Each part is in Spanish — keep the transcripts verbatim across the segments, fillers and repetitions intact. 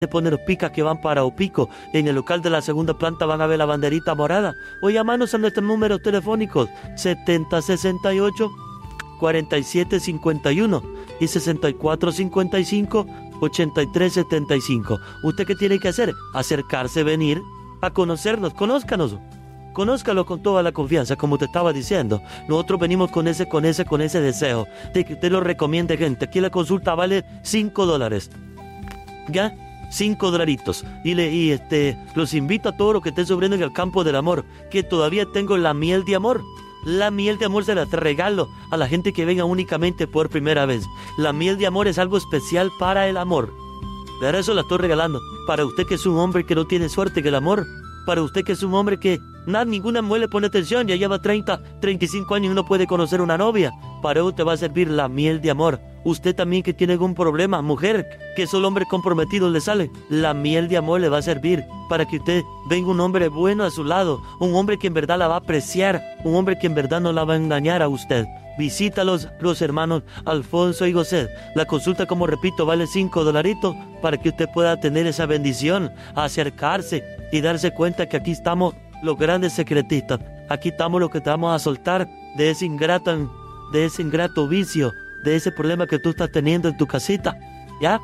se ponen los picas que van para Opico. En el local de la segunda planta van a ver la banderita morada. O llamarnos a nuestros números telefónicos setenta sesenta y ocho, cuarenta y siete cincuenta y uno y sesenta y cuatro cincuenta y cinco, ochenta y tres setenta y cinco. ¿Usted qué tiene que hacer? Acercarse, venir a conocernos. Conózcanos. Conózcalo con toda la confianza, como te estaba diciendo. Nosotros venimos con ese, con ese, con ese deseo de que usted lo recomiende, gente. Aquí la consulta vale cinco dólares. ¿Ya? Cinco dolaritos. Y, le, y este, los invito a todos los que estén sufriendo en el campo del amor, que todavía tengo la miel de amor. La miel de amor se la regalo a la gente que venga únicamente por primera vez. La miel de amor es algo especial para el amor. De eso la estoy regalando. Para usted que es un hombre que no tiene suerte en el amor. Para usted que es un hombre que nada, ninguna mujer le pone atención. Ya lleva treinta, treinta y cinco años y no puede conocer una novia. Para usted va a servir la miel de amor. Usted también que tiene algún problema, mujer, que solo hombre comprometido le sale. La miel de amor le va a servir para que usted venga un hombre bueno a su lado. Un hombre que en verdad la va a apreciar. Un hombre que en verdad no la va a engañar a usted. Visítalos los hermanos Alfonso y José. La consulta, como repito, vale cinco dolaritos para que usted pueda tener esa bendición, acercarse y darse cuenta que aquí estamos los grandes secretistas. Aquí estamos los que te vamos a soltar de ese ingrato, de ese ingrato vicio, de ese problema que tú estás teniendo en tu casita. ¿Ya?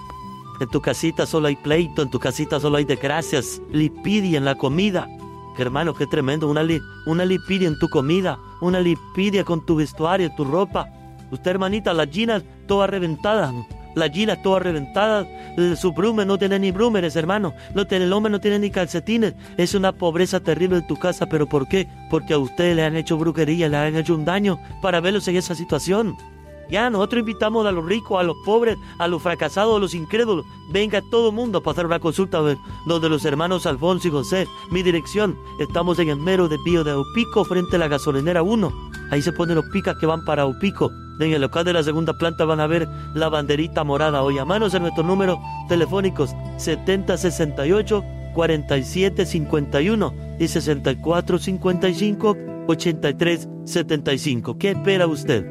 En tu casita solo hay pleito, en tu casita solo hay desgracias, lipidia en la comida. Hermano, qué tremendo, una, li, una lipidia en tu comida, una lipidia con tu vestuario, tu ropa. Usted, hermanita, las jeans todas reventadas, las jeans todas reventadas, su brume no tiene ni brúmenes, hermano, no tiene, el hombre no tiene ni calcetines. Es una pobreza terrible en tu casa, ¿pero por qué? Porque a usted le han hecho brujería, le han hecho un daño para verlos en esa situación. Ya, nosotros invitamos a los ricos, a los pobres, a los fracasados, a los incrédulos. Venga todo el mundo a pasar una consulta donde los hermanos Alfonso y José. Mi dirección, estamos en el mero desvío de Opico, frente a la gasolinera uno. Ahí se ponen los picas que van para Opico. En el local de la segunda planta van a ver la banderita morada. O llamanos a nuestros números telefónicos setenta sesenta y ocho, cuarenta y siete cincuenta y uno y sesenta y cuatro cincuenta y cinco, ochenta y tres setenta y cinco. ¿Qué espera usted?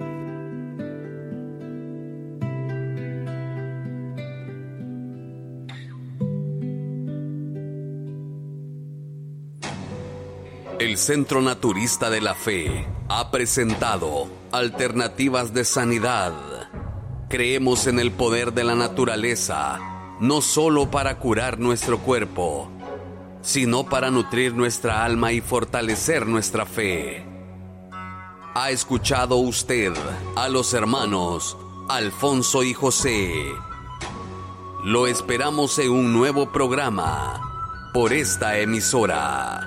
El Centro Naturista de la Fe ha presentado Alternativas de Sanidad. Creemos en el poder de la naturaleza, no solo para curar nuestro cuerpo, sino para nutrir nuestra alma y fortalecer nuestra fe. ¿Ha escuchado usted a los hermanos Alfonso y José? Lo esperamos en un nuevo programa por esta emisora.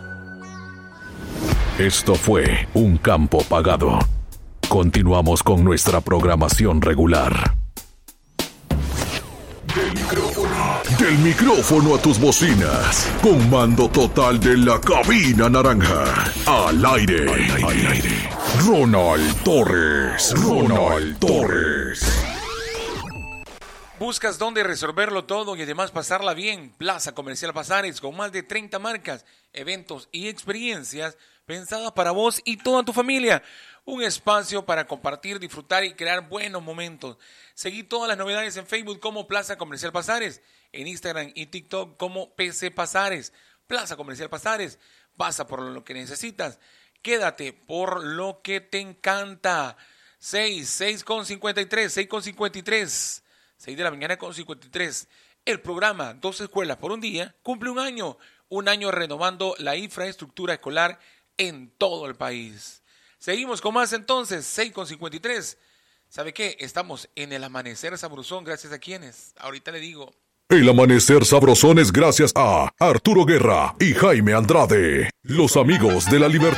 Esto fue Un Campo Pagado. Continuamos con nuestra programación regular. Del micrófono, del micrófono a tus bocinas. Con mando total de la cabina naranja. Al aire. Al aire. Al aire. Ronald Torres. Ronald Torres. ¿Buscas dónde resolverlo todo y además pasarla bien? Plaza Comercial Pasares, con más de treinta marcas, eventos y experiencias pensadas para vos y toda tu familia. Un espacio para compartir, disfrutar y crear buenos momentos. Seguí todas las novedades en Facebook como Plaza Comercial Pasares, en Instagram y TikTok como P C Pasares. Plaza Comercial Pasares, pasa por lo que necesitas. Quédate por lo que te encanta. seis, seis con cincuenta y tres, seis con cincuenta y tres. seis de la mañana con cincuenta y tres. El programa Dos Escuelas por un Día cumple un año. Un año renovando la infraestructura escolar en todo el país. Seguimos con más entonces, seis con cincuenta y tres. ¿Sabe qué? Estamos en el Amanecer Sabrosón, gracias a quienes. Ahorita le digo. El Amanecer Sabrosón es gracias a Arturo Guerra y Jaime Andrade, los amigos de la libertad.